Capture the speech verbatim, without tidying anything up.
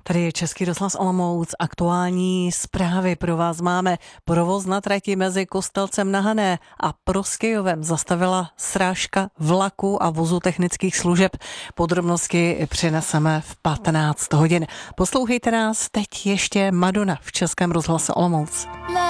Tady je Český rozhlas Olomouc. Aktuální zprávy pro vás máme. Provoz na trati mezi Kostelcem na Hané a Proskyjovem zastavila srážka vlaku a vozu technických služeb. Podrobnosti přineseme v patnáct hodin. Poslouchejte nás teď ještě Madonna v Českém rozhlase Olomouc.